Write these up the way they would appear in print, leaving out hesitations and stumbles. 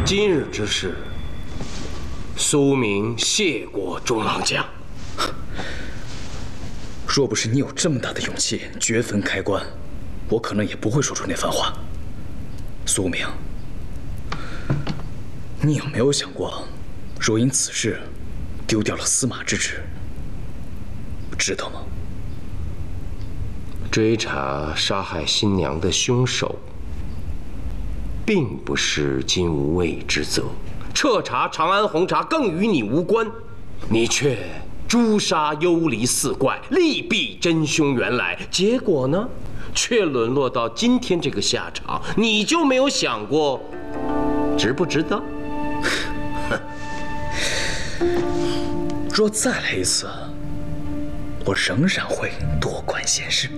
今日之事，苏明谢过中郎将。 若不是你有这么大的勇气掘坟开棺，我可能也不会说出那番话。苏明，你有没有想过，若因此事丢掉了司马之职，知道吗？ 追查杀害新娘的凶手，并不是金无畏之责；彻查长安红茶更与你无关，你却诛杀幽离四怪，力避真凶原来，结果呢，却沦落到今天这个下场。你就没有想过，值不值得？ 若再来一次，我仍然会多管闲事。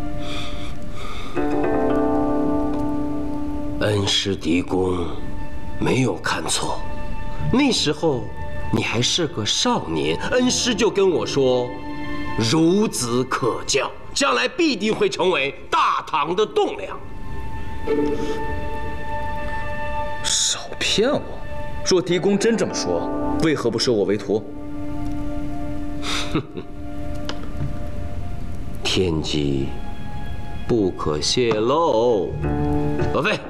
恩师狄公没有看错，那时候你还是个少年，恩师就跟我说，孺子可教，将来必定会成为大唐的栋梁。 少骗我！若狄公真这么说，为何不收我为徒？ 天机不可泄露。老费，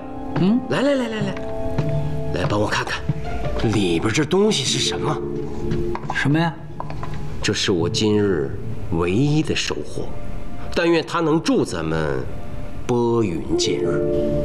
来，帮我看看，里边这东西是什么？ 什么呀？ 这是我今日唯一的收获，但愿它能助咱们拨云见日。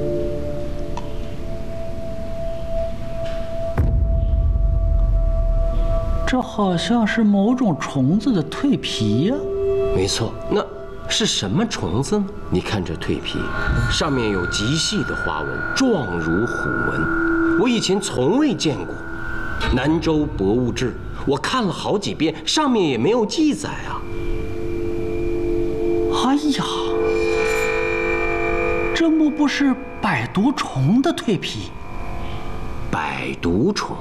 这好像是某种虫子的蜕皮呀。 没错，那是什么虫子呢？你看这蜕皮，上面有极细的花纹，状如虎纹，我以前从未见过。南州博物志我看了好几遍，上面也没有记载啊。 哎呀，这莫不是百毒虫的蜕皮？ 百毒虫？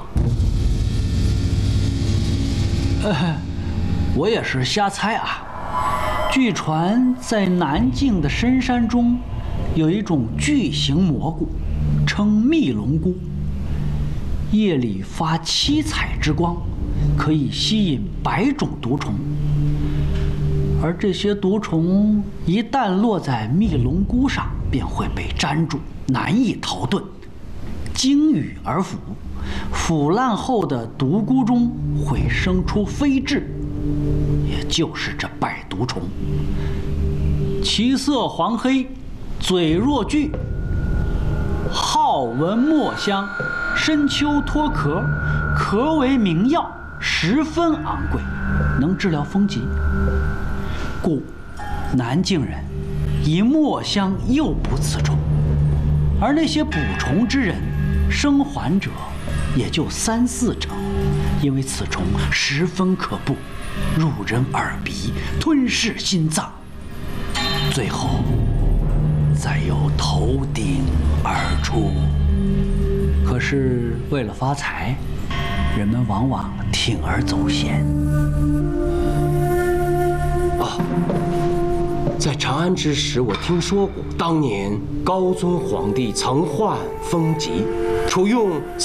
我也是瞎猜啊。据传，在南境的深山中，有一种巨型蘑菇，称密龙菇，夜里发七彩之光，可以吸引100种毒虫。而这些毒虫一旦落在密龙菇上，便会被粘住，难以逃遁，经羽而腐。腐烂后的毒菇中会生出飞豸，也就是这百毒虫。其色黄黑，嘴若锯，好闻墨香，深秋脱壳，壳为名药，十分昂贵，能治疗风疾。故南境人以墨香诱捕此虫，而那些捕虫之人，生还者也就3、4成，因为此虫十分可怖，入人耳鼻，吞噬心脏，最后再由头顶而出。可是为了发财，人们往往铤而走险。 在长安之时，我听说过，当年高宗皇帝曾患风疾，除用